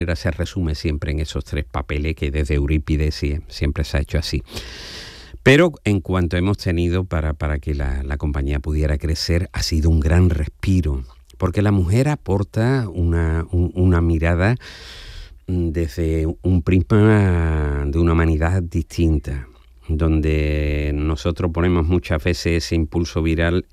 se resume siempre en esos 3 papeles que desde Eurípides siempre se ha hecho así. Pero en cuanto hemos tenido para que la compañía pudiera crecer, ha sido un gran respiro, porque la mujer aporta una mirada desde un prisma de una humanidad distinta, donde nosotros ponemos muchas veces ese impulso viril,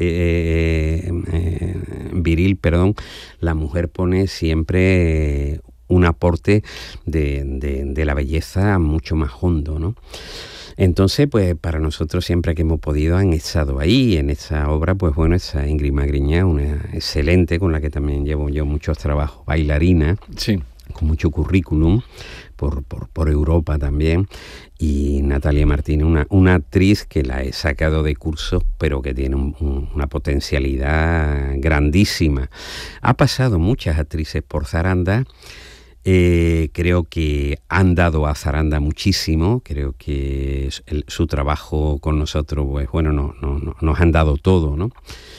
la mujer pone siempre un aporte de la belleza mucho más hondo, ¿no? Entonces, pues para nosotros siempre que hemos podido han estado ahí en esta obra, pues bueno, esa Ingrid Magriñá, una excelente con la que también llevo yo muchos trabajos, bailarina, sí, con mucho currículum por Europa también, y Natalia Martínez, una actriz que la he sacado de cursos, pero que tiene una potencialidad grandísima. Ha pasado muchas actrices por Zaranda. Creo que han dado a Zaranda muchísimo, creo que su trabajo con nosotros, pues bueno, nos han dado todo, ¿no?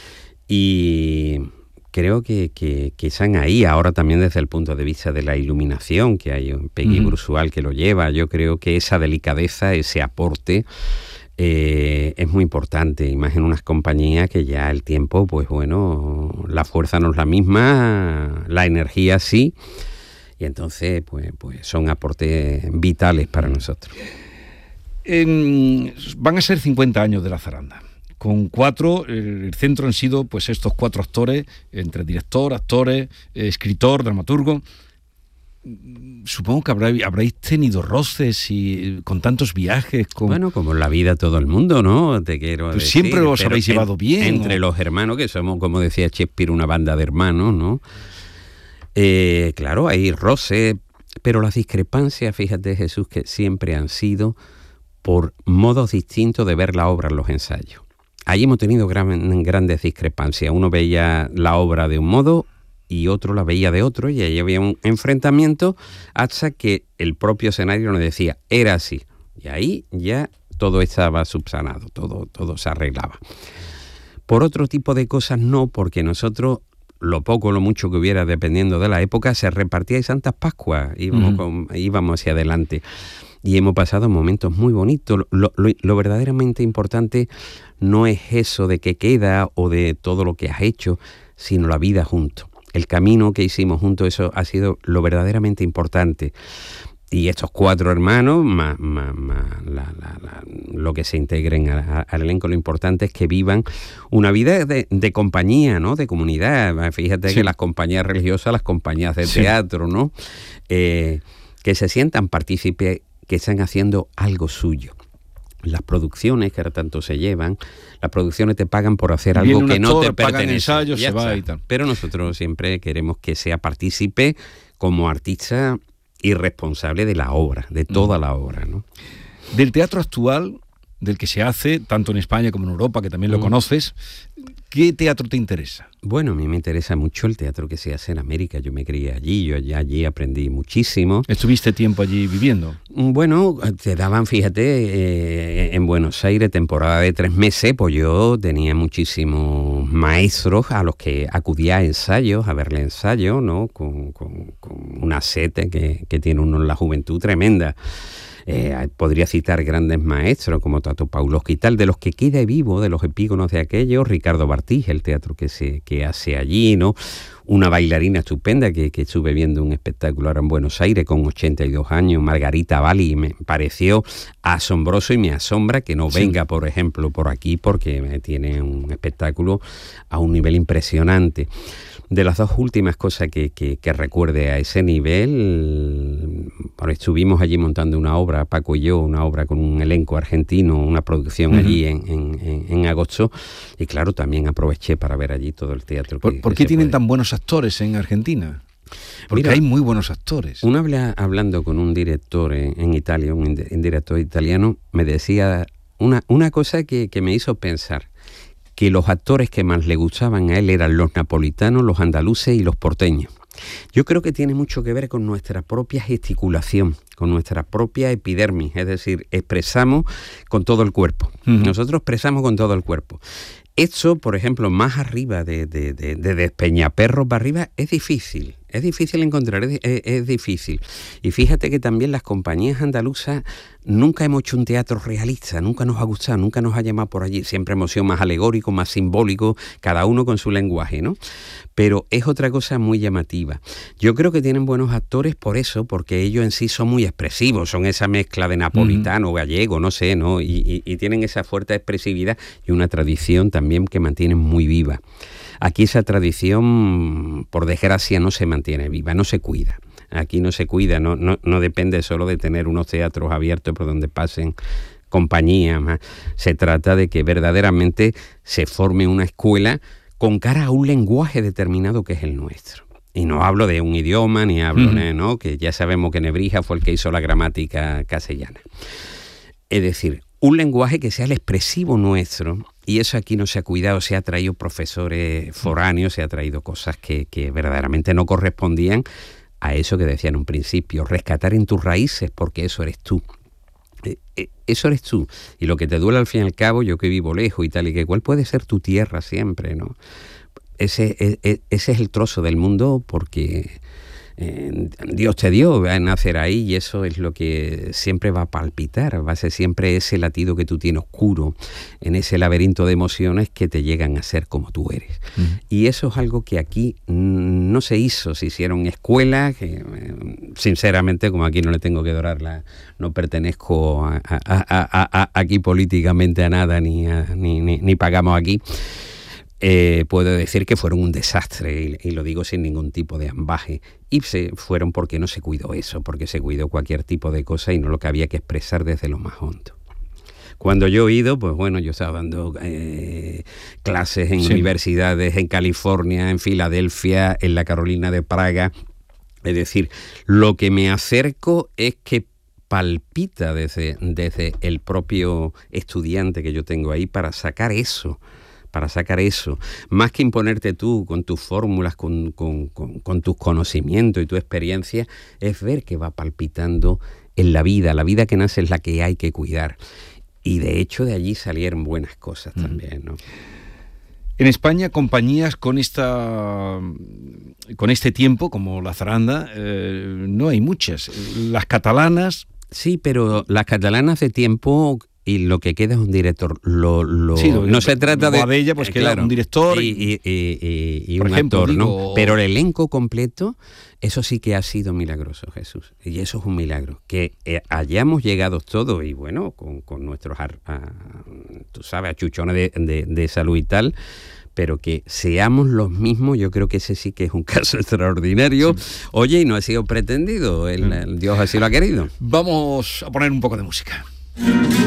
Y creo que están ahí ahora también desde el punto de vista de la iluminación, que hay un Peggy Brusual que lo lleva. Yo creo que esa delicadeza, ese aporte es muy importante, y más en unas compañías que ya el tiempo, pues bueno, la fuerza no es la misma, la energía sí. Y entonces, pues son aportes vitales para nosotros. Van a ser 50 años de la Zaranda. Con 4, el centro han sido pues estos 4 actores, entre director, actores, escritor, dramaturgo. Supongo que habréis tenido roces y con tantos viajes. Bueno, como en la vida todo el mundo, ¿no? Te quiero decir. Siempre os habéis llevado bien. Entre los hermanos, que somos, como decía Shakespeare, una banda de hermanos, ¿no? Claro, hay roces, pero las discrepancias, fíjate, Jesús, que siempre han sido por modos distintos de ver la obra en los ensayos. Ahí hemos tenido grandes discrepancias. Uno veía la obra de un modo y otro la veía de otro, y ahí había un enfrentamiento hasta que el propio escenario nos decía, era así. Y ahí ya todo estaba subsanado, todo se arreglaba. Por otro tipo de cosas no, porque nosotros, lo poco o lo mucho que hubiera, dependiendo de la época, se repartía en Santas Pascuas, íbamos hacia adelante. Y hemos pasado momentos muy bonitos. Lo verdaderamente importante no es eso de qué queda o de todo lo que has hecho, sino la vida juntos. El camino que hicimos juntos, eso ha sido lo verdaderamente importante. Y estos 4 hermanos, más lo que se integren al elenco, lo importante es que vivan una vida de compañía, ¿no? De comunidad. Fíjate que las compañías religiosas, las compañías de teatro, ¿no? Que se sientan partícipes, que están haciendo algo suyo. Las producciones, que ahora tanto se llevan, las producciones te pagan por hacer algo que no te pertenece. Ensayos, se va y tal. Pero nosotros siempre queremos que sea partícipe como artista y responsable de la obra, de toda la obra, ¿no? Del teatro actual, del que se hace, tanto en España como en Europa, que también lo conoces, ¿qué teatro te interesa? Bueno, a mí me interesa mucho el teatro que se hace en América. Yo me crié allí, yo allí aprendí muchísimo. ¿Estuviste tiempo allí viviendo? Bueno, te daban, fíjate, en Buenos Aires, temporada de 3 meses, pues yo tenía muchísimos maestros a los que acudía a ensayos, a verle ensayos, ¿no? Con una sed que tiene uno en la juventud tremenda. Podría citar grandes maestros como Tato Pavlovsky y tal, de los que queda vivo, de los epígonos de aquellos, Ricardo Bartís, el teatro que hace allí, ¿no? Una bailarina estupenda que estuve viendo un espectáculo ahora en Buenos Aires con 82 años, Margarita Bali, y me pareció asombroso, y me asombra que no venga, por ejemplo, por aquí, porque tiene un espectáculo a un nivel impresionante. De las 2 últimas cosas que recuerde a ese nivel, estuvimos allí montando una obra, Paco y yo, una obra con un elenco argentino, una producción allí en agosto, y claro, también aproveché para ver allí todo el teatro. ¿Por qué tienen tan buenos actores en Argentina? Porque hay muy buenos actores. Una vez hablando con un director en Italia, un director italiano, me decía una cosa que me hizo pensar, que los actores que más le gustaban a él eran los napolitanos, los andaluces y los porteños. Yo creo que tiene mucho que ver con nuestra propia gesticulación, con nuestra propia epidermis, es decir, expresamos con todo el cuerpo. Nosotros expresamos con todo el cuerpo. Esto, por ejemplo, más arriba de Despeñaperros para arriba es difícil. Es difícil encontrar, es difícil. Y fíjate que también las compañías andaluzas nunca hemos hecho un teatro realista, nunca nos ha gustado, nunca nos ha llamado por allí. Siempre hemos sido más alegóricos, más simbólicos, cada uno con su lenguaje, ¿no? Pero es otra cosa muy llamativa. Yo creo que tienen buenos actores por eso, porque ellos en sí son muy expresivos, son esa mezcla de napolitano, gallego, no sé, ¿no? Y tienen esa fuerte expresividad y una tradición también que mantienen muy viva. Aquí esa tradición, por desgracia, no se mantiene viva, no se cuida. Aquí no se cuida, no depende solo de tener unos teatros abiertos por donde pasen compañías. Se trata de que verdaderamente se forme una escuela con cara a un lenguaje determinado que es el nuestro. Y no hablo de un idioma, ni hablo, ¿no? Que ya sabemos que Nebrija fue el que hizo la gramática castellana. Es decir, un lenguaje que sea el expresivo nuestro, y eso aquí no se ha cuidado, se ha traído profesores foráneos, se ha traído cosas que verdaderamente no correspondían a eso que decía en un principio, rescatar en tus raíces, porque eso eres tú. Eso eres tú. Y lo que te duele al fin y al cabo, yo que vivo lejos y tal, y que cuál puede ser tu tierra siempre, ¿no? Ese es el trozo del mundo porque Dios te dio a nacer ahí, y eso es lo que siempre va a palpitar, va a ser siempre ese latido que tú tienes oscuro, en ese laberinto de emociones que te llegan a ser como tú eres. Y eso es algo que aquí no se hizo, se hicieron escuelas, que sinceramente, como aquí no le tengo que dorar no pertenezco aquí políticamente a nada, ni pagamos aquí. Puedo decir que fueron un desastre, y lo digo sin ningún tipo de ambaje, y se fueron porque no se cuidó eso, porque se cuidó cualquier tipo de cosa y no lo que había que expresar desde lo más hondo. Cuando yo he ido, pues bueno, yo estaba dando clases en universidades en California, en Filadelfia, en la Carolina de Praga. Es decir, lo que me acerco es que palpita desde el propio estudiante que yo tengo ahí para sacar eso, más que imponerte tú con tus fórmulas, con tus conocimientos y tu experiencia, es ver que va palpitando en la vida que nace es la que hay que cuidar. Y de hecho de allí salieron buenas cosas también, ¿no? En España, compañías con este tiempo, como La Zaranda, no hay muchas. Las catalanas... Sí, pero las catalanas de tiempo... Y lo que queda es un director. No se trata de... ella, pues queda un director y un actor, ¿no? Pero el elenco completo, eso sí que ha sido milagroso, Jesús. Y eso es un milagro. Que hayamos llegado todos, y bueno, con nuestros, tú sabes, achuchones de salud y tal, pero que seamos los mismos, yo creo que ese sí que es un caso extraordinario. Sí. Oye, y no ha sido pretendido, Dios así lo ha querido. Vamos a poner un poco de música.